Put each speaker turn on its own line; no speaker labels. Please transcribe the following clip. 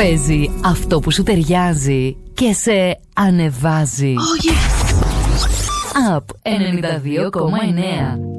Παίζει αυτό που σου ταιριάζει και σε ανεβάζει.
Oh yes!
Up 92,9.